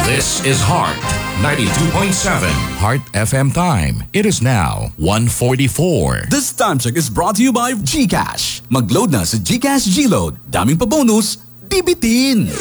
This is Heart 92.7. Heart FM time. It is now 1:44. This time check is brought to you by GCash. Mag-load na sa GCash G-Load. Daming pa bonus, bibitin!